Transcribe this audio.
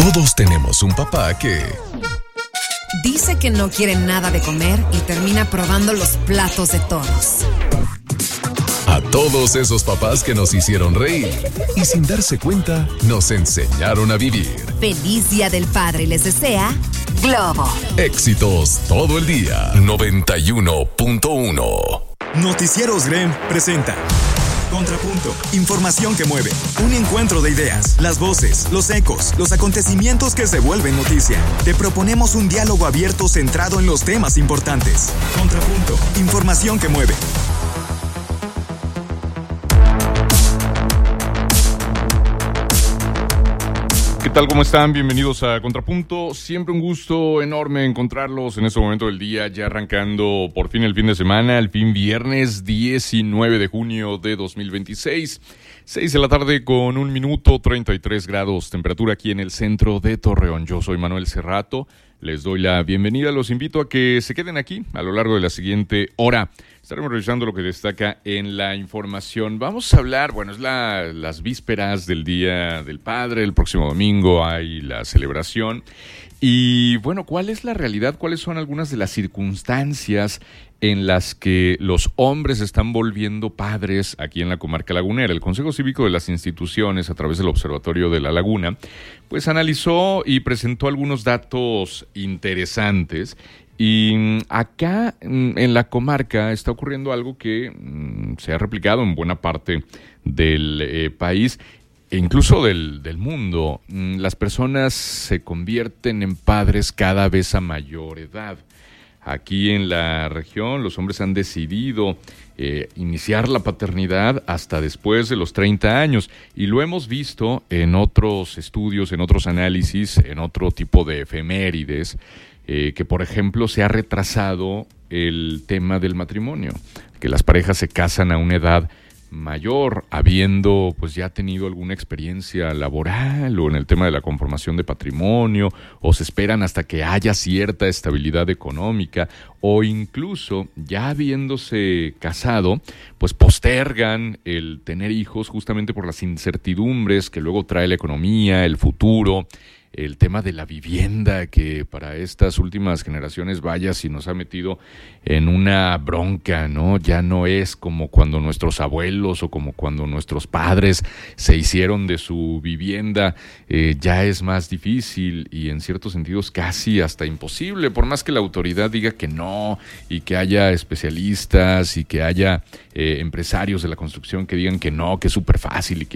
Todos tenemos un papá que dice que no quiere nada de comer y termina probando los platos de todos. A todos esos papás que nos hicieron reír y sin darse cuenta nos enseñaron a vivir. Feliz Día del Padre les desea Globo. Éxitos todo el día. 91.1. Noticieros Grem presenta Contrapunto, información que mueve, un encuentro de ideas, las voces, los ecos, los acontecimientos que se vuelven noticia. Te proponemos un diálogo abierto centrado en los temas importantes. Contrapunto, información que mueve. ¿Qué tal? ¿Cómo están? Bienvenidos a Contrapunto. Siempre un gusto enorme encontrarlos en este momento del día, ya arrancando por fin el fin de semana, el fin viernes 19 de junio de 2026. 6 de la tarde con 1 minuto, 33 grados, temperatura aquí en el centro de Torreón. Yo soy Manuel Cerrato, les doy la bienvenida, los invito a que se queden aquí a lo largo de la siguiente hora. Estaremos revisando lo que destaca en la información. Vamos a hablar, bueno, es las vísperas del Día del Padre, el próximo domingo hay la celebración. Y bueno, ¿cuál es la realidad? ¿Cuáles son algunas de las circunstancias en las que los hombres se están volviendo padres aquí en la comarca lagunera? El Consejo Cívico de las Instituciones, a través del Observatorio de la Laguna, pues analizó y presentó algunos datos interesantes. Y acá en la comarca está ocurriendo algo que se ha replicado en buena parte del país e incluso del mundo. Las personas se convierten en padres cada vez a mayor edad. Aquí en la región los hombres han decidido iniciar la paternidad hasta después de los 30 años y lo hemos visto en otros estudios, en otros análisis, en otro tipo de efemérides, que por ejemplo se ha retrasado el tema del matrimonio, que las parejas se casan a una edad mayor, habiendo pues ya tenido alguna experiencia laboral o en el tema de la conformación de patrimonio, o se esperan hasta que haya cierta estabilidad económica, o incluso ya habiéndose casado, pues postergan el tener hijos justamente por las incertidumbres que luego trae la economía, el futuro, el tema de la vivienda, que para estas últimas generaciones, vaya, si nos ha metido en una bronca, ¿no? Ya no es como cuando nuestros abuelos o como cuando nuestros padres se hicieron de su vivienda, ya es más difícil y en ciertos sentidos casi hasta imposible, por más que la autoridad diga que no y que haya especialistas y que haya empresarios de la construcción que digan que no, que es súper fácil y que